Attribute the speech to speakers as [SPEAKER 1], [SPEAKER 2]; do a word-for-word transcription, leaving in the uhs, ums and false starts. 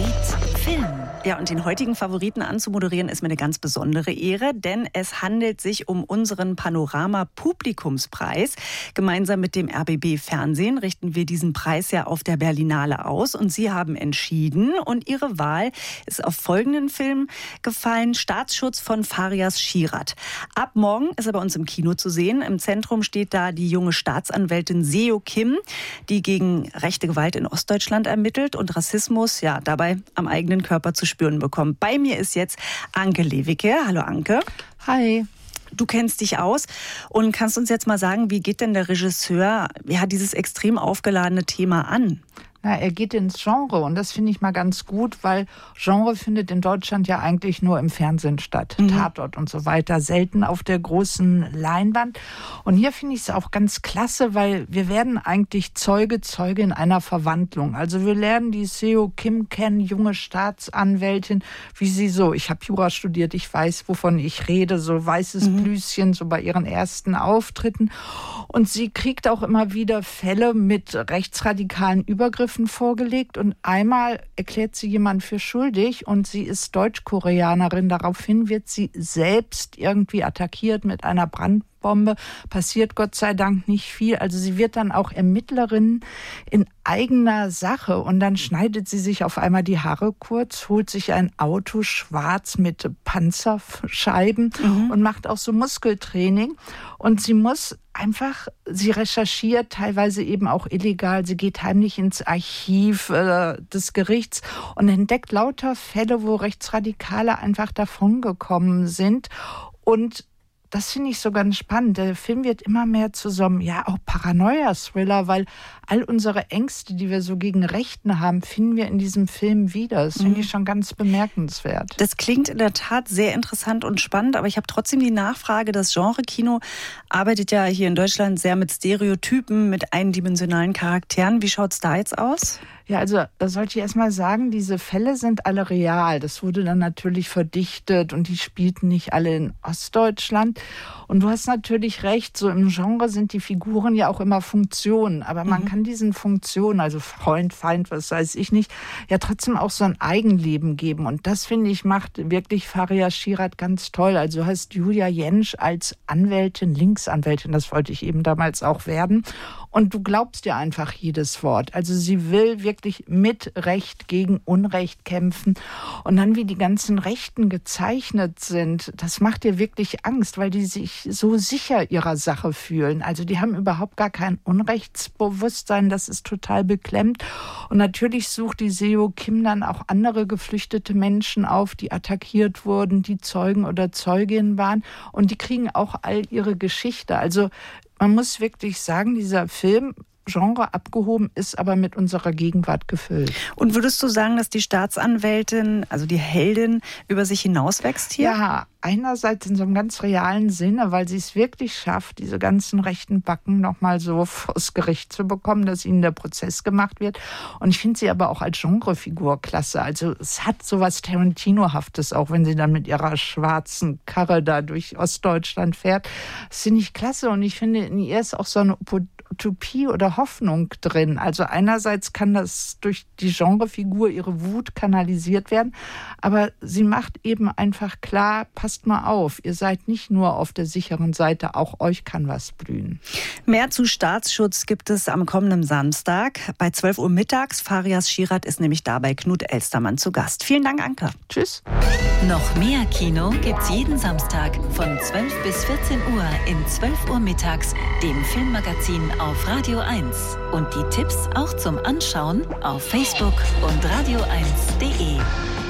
[SPEAKER 1] Favorit Film. Ja, und den heutigen Favoriten anzumoderieren ist mir eine ganz besondere Ehre, denn es handelt sich um unseren Panorama-Publikumspreis. Gemeinsam mit dem R B B Fernsehen richten wir diesen Preis ja auf der Berlinale aus und Sie haben entschieden und Ihre Wahl ist auf folgenden Film gefallen: Staatsschutz von Farias Shirat. Ab morgen ist er bei uns im Kino zu sehen. Im Zentrum steht da die junge Staatsanwältin Seo Kim, die gegen rechte Gewalt in Ostdeutschland ermittelt und Rassismus ja dabei am eigenen Körper zu spüren bekommen. Bei mir ist jetzt Anke Lewicke. Hallo Anke.
[SPEAKER 2] Hi.
[SPEAKER 1] Du kennst dich aus und kannst uns jetzt mal sagen, wie geht denn der Regisseur ja dieses extrem aufgeladene Thema an?
[SPEAKER 2] Na, er geht ins Genre und das finde ich mal ganz gut, weil Genre findet in Deutschland ja eigentlich nur im Fernsehen statt. Mhm. Tatort und so weiter, selten auf der großen Leinwand. Und hier finde ich es auch ganz klasse, weil wir werden eigentlich Zeuge, Zeuge in einer Verwandlung. Also wir lernen die Seo Kim kennen, junge Staatsanwältin, wie sie so, ich habe Jura studiert, ich weiß, wovon ich rede, so weißes mhm. Blüschen, so bei ihren ersten Auftritten. Und sie kriegt auch immer wieder Fälle mit rechtsradikalen Übergriffen vorgelegt und einmal erklärt sie jemand für schuldig und sie ist Deutsch-Koreanerin. Daraufhin wird sie selbst irgendwie attackiert mit einer Brandbombe. Passiert Gott sei Dank nicht viel. Also sie wird dann auch Ermittlerin in eigener Sache und dann schneidet sie sich auf einmal die Haare kurz, holt sich ein Auto schwarz mit Panzerscheiben mhm. und macht auch so Muskeltraining. Und sie muss einfach, sie recherchiert teilweise eben auch illegal. Sie geht heimlich ins Archiv äh, des Gerichts und entdeckt lauter Fälle, wo Rechtsradikale einfach davongekommen sind. Und das finde ich so ganz spannend. Der Film wird immer mehr zu so einem, ja, auch Paranoia-Thriller, weil all unsere Ängste, die wir so gegen Rechten haben, finden wir in diesem Film wieder. Das finde ich schon ganz bemerkenswert.
[SPEAKER 1] Das klingt in der Tat sehr interessant und spannend, aber ich habe trotzdem die Nachfrage, das Genre-Kino arbeitet ja hier in Deutschland sehr mit Stereotypen, mit eindimensionalen Charakteren. Wie schaut es da jetzt aus?
[SPEAKER 2] Ja, also da sollte ich erst mal sagen, diese Fälle sind alle real. Das wurde dann natürlich verdichtet und die spielten nicht alle in Ostdeutschland. Und du hast natürlich recht, so im Genre sind die Figuren ja auch immer Funktionen. Aber man mhm. kann diesen Funktionen, also Freund, Feind, was weiß ich nicht, ja trotzdem auch so ein Eigenleben geben. Und das, finde ich, macht wirklich Farias Shirat ganz toll. Also du hast Julia Jentsch als Anwältin, Linksanwältin, das wollte ich eben damals auch werden. Und du glaubst dir einfach jedes Wort. Also sie will wirklich mit Recht gegen Unrecht kämpfen. Und dann, wie die ganzen Rechten gezeichnet sind, das macht dir wirklich Angst, weil die sich so sicher ihrer Sache fühlen. Also die haben überhaupt gar kein Unrechtsbewusstsein. Das ist total beklemmt. Und natürlich sucht die Seo Kim dann auch andere geflüchtete Menschen auf, die attackiert wurden, die Zeugen oder Zeuginnen waren. Und die kriegen auch all ihre Geschichte. Also man muss wirklich sagen, dieser Film, Genre abgehoben, ist aber mit unserer Gegenwart gefüllt.
[SPEAKER 1] Und würdest du sagen, dass die Staatsanwältin, also die Heldin, über sich hinauswächst hier?
[SPEAKER 2] Ja, einerseits in so einem ganz realen Sinne, weil sie es wirklich schafft, diese ganzen rechten Backen nochmal so vors Gericht zu bekommen, dass ihnen der Prozess gemacht wird. Und ich finde sie aber auch als Genrefigur klasse. Also es hat so was Tarantino-haftes, auch wenn sie dann mit ihrer schwarzen Karre da durch Ostdeutschland fährt. Das finde ich klasse und ich finde, in ihr ist auch so eine Utopie oder Hoffnung drin. Also einerseits kann das durch die Genrefigur ihre Wut kanalisiert werden, aber sie macht eben einfach klar, passt mal auf, ihr seid nicht nur auf der sicheren Seite, auch euch kann was blühen.
[SPEAKER 1] Mehr zu Staatsschutz gibt es am kommenden Samstag bei zwölf Uhr mittags. Farias Shirat ist nämlich da bei Knut Elstermann zu Gast. Vielen Dank, Anke.
[SPEAKER 2] Tschüss.
[SPEAKER 3] Noch mehr Kino gibt's jeden Samstag von zwölf bis vierzehn Uhr in zwölf Uhr mittags, dem Filmmagazin auf Radio eins. Und die Tipps auch zum Anschauen auf Facebook und radio eins punkt de.